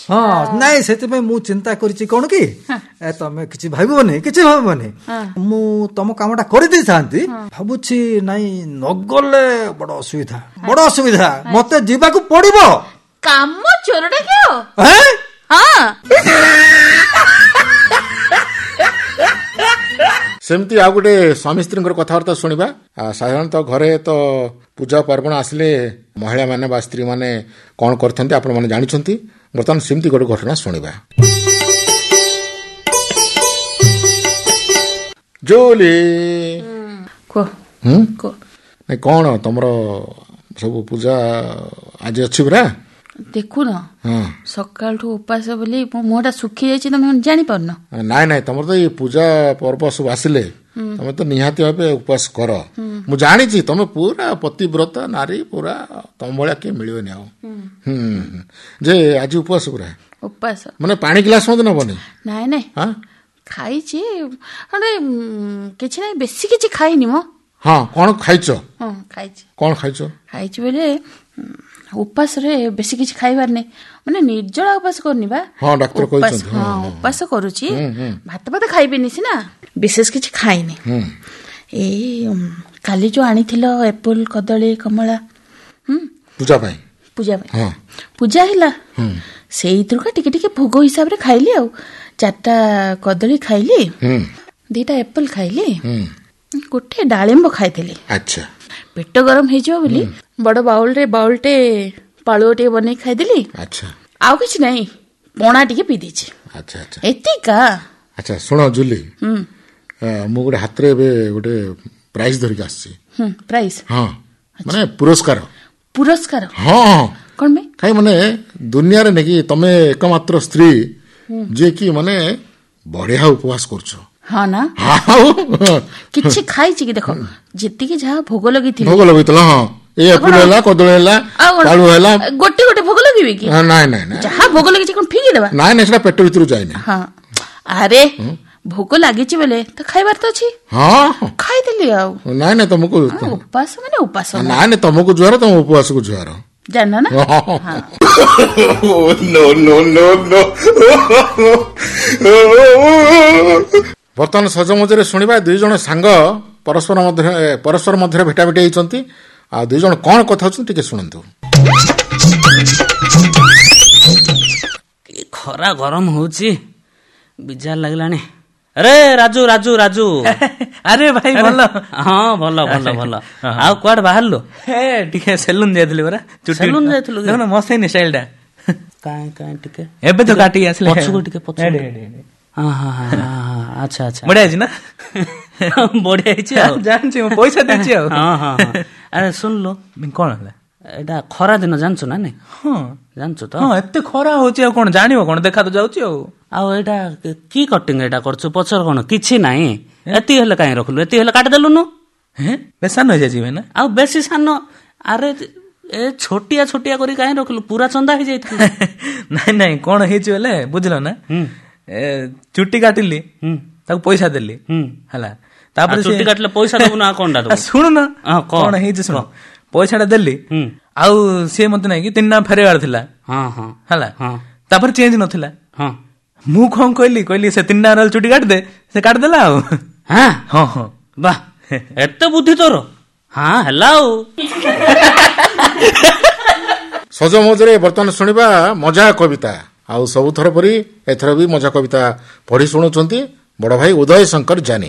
हाँ नाई से मु चिंता करिछि कोन कि तमे किछि भाबिबोनी मु तम कामटा करि दै थांती भाबुछि नाई नगले बड़ असुविधा मते जीवाकू पड़िबो काम चोरटा क्यों हैं हां सेमती आ गोटे स्वामी स्त्री कथबार्ता शुणा साधारणतः घरे तो पूजा पार्वण आसिले महिला माने बा स्त्री माने कौन करते आपण मैंने जानते बर्तमान सेमती गोटे घटना शुणा जोली नहीं कौन तुम सब पूजा आज अच्छी पूरा देखु न सकाल उपास बोली मो मुहटा सुखी जाइए तुम जानी पारन नाई नाई तुम तो ये पूजा पर्व सब आसिले तुम तो निहाती भावे उपास कर मु जानी तुम पूरा पतिव्रत नारी पूरा तुम भाया किए मिलनी आ जे आज उपास पूरा उपास माने पानी गिलास मत नबनी नाई नाई खाई किछि नहीं बेसी किछि खाइनी मो हाँ कौन खाइछ कौन खाइछ बोले उपास रे बेसी किछि खाइबार नै माने निर्जला उपास करनी बा हां डॉक्टर कहछन हां उपास करूची भात भात खाइबेनी सिना विशेष किछि खाइनी ए काली जो आनी थिलो एप्पल कदली कमला पूजा भाई हां पूजा हिला सेई तुरका टिके टिके भोग हिसाब रे खाइली आ चारटा कदली खाइली दीटा एप्पल खाइली गोटे डालिंब खाइथिली अच्छा पेट गरम हे जो बोली बड़ बाउलटे पाळुओटे बनै खाइदेली अच्छा आउ किछ नहीं पणा टिके पी देछि अच्छा अच्छा एतिका अच्छा सुनो जुली मु गोटे हाथ रे गोटे प्राइज धरिक आछि प्राइज हां माने पुरस्कार हां कोन में काई माने दुनिया रे नेकी तमे एकमात्र स्त्री जे की माने बढ़िया उपवास करछो हाँ ना किछि खाइछि कि देखो जेति के जहा भोग लगिथिला हां ए एप्पल हैला कदली हैला पाळू हैला गोटे भोग लगिबे कि नाइ नाइ जहा भोग लगिछि कोन फिगी देबा नाइ सेटा पेट भितर जाय ना हां अरे भोग लागिछि बोले त खाइबार त अछि हां खाइ देली आ नाइ तुमको उपास माने उपास नाइ तुमको जुआर तुम उपवास को जुआर जानना ना बर्तमान सज मजरे शुणा दुई जन सांग परस्पर मध्य भेटाभेटी होती आ दुई जन कौन कथा टे शुणु खरा गरम होची बिजार लगलानी अरे राजू राजू राजू अरे भाई भलो हाँ भलो भलो भलो आ कुआड बाहरलो हे टिके सेलून जायथली बरा सेलून जायथलु देखो मस्त है स्टाइलटा काई काई टिके एबे तो काटी आसले पछको टिके पछ हां हां हां अच्छा अच्छा बढ़िया छी ना बढ़िया छी आ जान छी पैसा देछि आ हां हां अरे सुन लो कोन हला एटा खरा दिन जानछु ना नै हां जानछु त हां एते खरा होची आ कोन जानिबो कोन देखा तो जाउची आ एटा की कटिंग एटा करछु पछर कोन किछि नाही एती हेले काई रखलु एती हेले काट देलु न हैं बेसान हो जाजी ना आ बेसी सान अरे ए छोटिया छोटिया करी काई रखलु पूरा चंदा हे जाइत नहीं नहीं कोन हेची बेले बुझलो ना चुट्टी काटिली ताको पैसा देली हला तापर चुट्टी काटले पैसा दबु ना कोनडा दबु सुन ना कोन हेची सुन पैसाटा देली आउ से मते नै कि तिन्ना फेरेवार थिला हां हां हला तापर चेंज नथिला हां मु कोन कहली से तिन्ना रल चुट्टी काट दे से काट देला आउ हां हां हां वाह एते बुद्धि तोर हां हला सज मजरे बर्तमान शुणा मजा कविता आउ सब थर परी एथर भी मजा कविता पढ़ी शुणुचंती बड़ भाई उदय शंकर जानी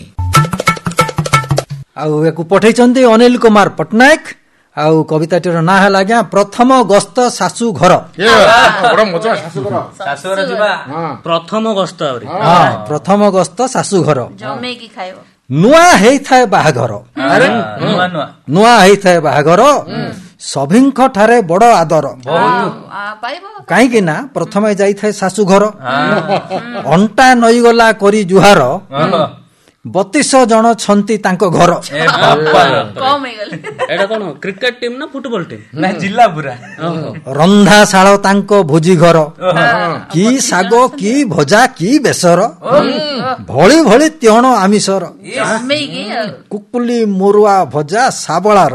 आउ एको पठैचंती अनिल कुमार पटनायक आउ कविताटीर ना है आज्ञा प्रथम गस्त सासू घर बड़ मजा सासू घर जिबा प्रथम गस्त हां प्रथम गस्त सासू घर जमे की खाइबो नुआ हेई थाए बाहाघर अरे नुआ हेई थाए बाहाघर सभिंख ठारे बड़ आदर कहीं ना प्रथमे जाई थाए सासू घर अंटा नई गला करी जुहार 32 जन छंती तांको घर कम हे गले एडा कोन क्रिकेट टीम ना फुटबॉल टीम ना जिल्ला पूरा रंधाशाଳ तांको भोजी घर की सागो की भजा की बेसर भଳି भଳି ତିଅଣ ଆମିଷର କୁକୁଲି ମୁରୁଆ ଭଜା ଶାବଳାର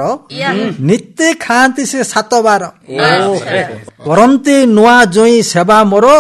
ନିତ୍ୟ ଖାଆନ୍ତି ସେ 7 ବାର କରନ୍ତି ନୂଆ ଜୋଇଁ ସେବା ମୋର